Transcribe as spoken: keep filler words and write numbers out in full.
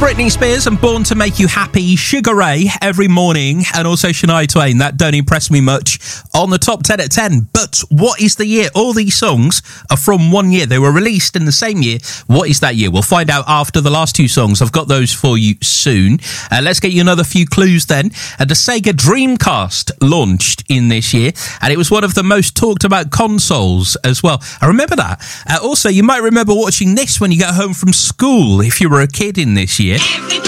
Britney Spears and Born to Make You Happy, Sugar Ray every morning, and also Shania Twain. That don't impress me much on the top ten at ten. But what is the year? All these songs are from one year. They were released in the same year. What is that year? We'll find out after the last two songs. I've got those for you soon. Uh, let's get you another few clues then. Uh, the Sega Dreamcast launched in this year, and it was one of the most talked about consoles as well. I remember that. Uh, also, you might remember watching this when you get home from school if you were a kid in this year.